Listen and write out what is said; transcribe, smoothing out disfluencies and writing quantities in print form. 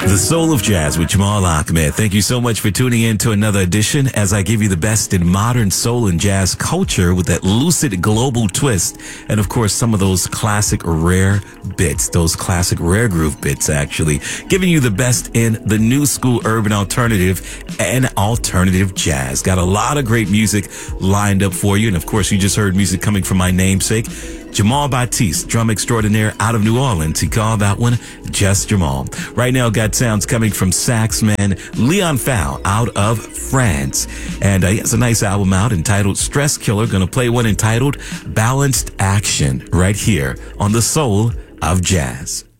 The Soul of Jazz with Jamal Ahmed. Thank you so much for tuning in to another edition as I give you the best in modern soul and jazz culture with that lucid global twist. And of course, some of those classic rare bits, those classic rare groove bits actually, giving you the best in the new school urban alternative and alternative jazz. Got a lot of great music lined up for you. And of course, you just heard music coming from my namesake, Jamal Batiste, drum extraordinaire out of New Orleans. He called that one Just Jamal. Right now, got sounds coming from saxman Leon Fowl out of France. And he has a nice album out entitled Stress Killer. Gonna play one entitled Balanced Action right here on The Soul of Jazz.